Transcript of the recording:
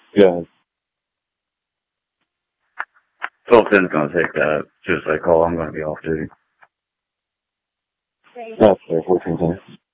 Yeah. Philip's gonna take that. Just like, oh, I'm gonna be off duty. That's fair. 14 times.